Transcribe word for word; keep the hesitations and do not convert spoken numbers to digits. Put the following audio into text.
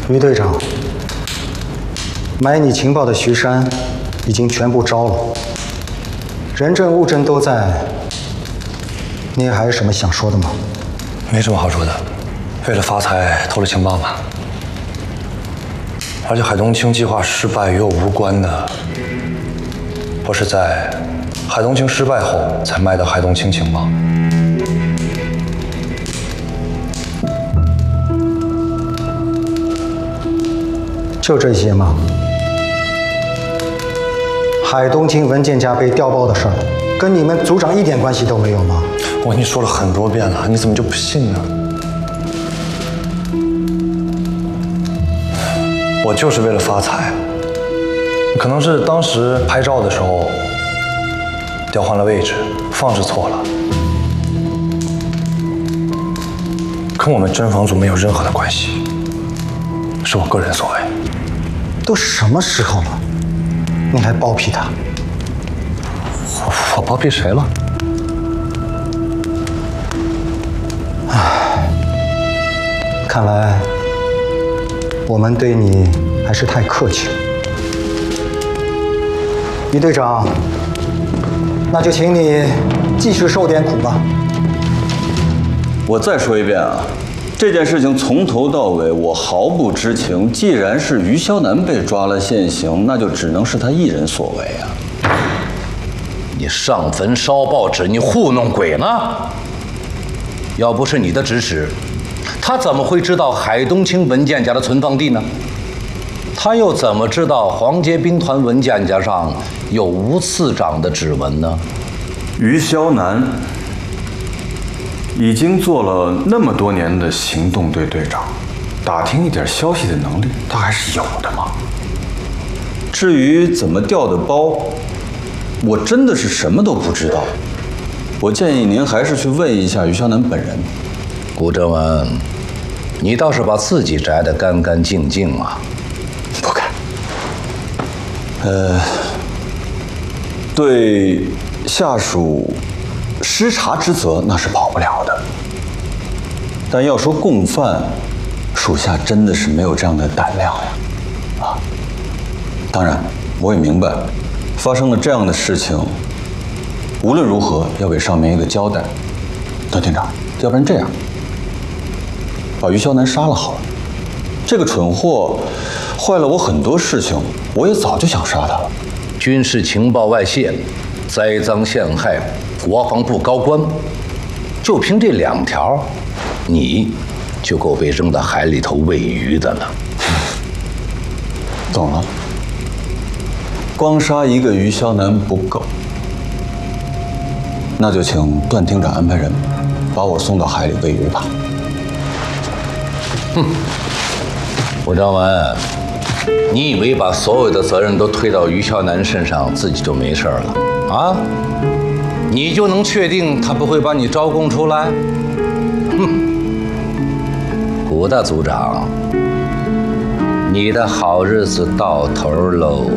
于队长，买你情报的徐山已经全部招了，人证物证都在，你还有什么想说的吗？ 没什么好说的，为了发财偷了情报嘛。而且海东青计划失败与我无关的，我是在海东青失败后才卖的海东青情报。 就这些吗？海东青文件夹被调包的事儿，跟你们组长一点关系都没有吗？ 我跟你说了很多遍了，你怎么就不信呢？我就是为了发财，可能是当时拍照的时候调换了位置，放置错了，跟我们侦防组没有任何的关系，是我个人所为。 都什么时候了，你还包庇他？ 我我包庇谁了？ 唉，看来我们对你还是太客气了。于队长，那就请你继续受点苦吧。 我再说一遍啊。 这件事情从头到尾我毫不知情。既然是于肖楠被抓了现行，那就只能是他一人所为啊！ 你上坟烧报纸，你糊弄鬼呢？要不是你的指使，他怎么会知道海东青文件夹的存放地呢？他又怎么知道黄街兵团文件夹上有吴次长的指纹呢？ 于肖楠。 已经做了那么多年的行动队队长，打听一点消息的能力，他还是有的嘛。至于怎么调的包，我真的是什么都不知道。我建议您还是去问一下于肖楠本人。 顾正文，你倒是把自己摘得干干净净啊！ 不敢。呃，对下属。 失察之责那是跑不了的，但要说共犯，属下真的是没有这样的胆量呀！啊，当然我也明白，发生了这样的事情，无论如何要给上面一个交代。段厅长，要不然这样，把于肖楠杀了好了。这个蠢货坏了我很多事情，我也早就想杀他了。 军事情报外泄，栽赃陷害。 国防部高官，就凭这两条，你就够被扔到海里头喂鱼的了。 懂了，光杀一个于肖楠不够，那就请段厅长安排人把我送到海里喂鱼吧。 哼，吴章文，你以为把所有的责任都推到于肖楠身上，自己就没事了啊？ 你就能确定他不会把你招供出来？哼，古大组长，你的好日子到头喽！